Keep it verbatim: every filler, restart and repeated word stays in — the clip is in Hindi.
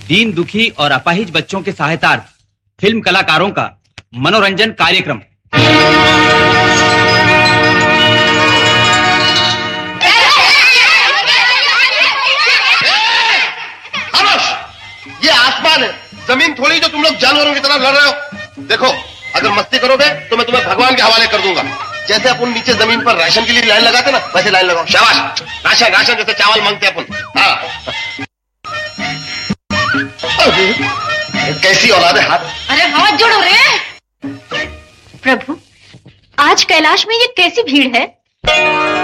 दीन दुखी और अपाहिज बच्चों के सहायतार्थ फिल्म कलाकारों का मनोरंजन कार्यक्रम। ये आसमान है, जमीन थोड़ी जो तुम लोग जानवरों की तरह लड़ रहे हो। देखो, अगर मस्ती करोगे तो मैं तुम्हें भगवान के हवाले कर दूंगा। जैसे अपन नीचे जमीन पर राशन के लिए लाइन लगाते ना, वैसे लाइन लगाओ। शाबाश, राशन राशन जैसे चावल मांगते अपन। हाँ। कैसी औलाद है हाथ। अरे हाथ जोड़ो रे। प्रभु, आज कैलाश में ये कैसी भीड़ है?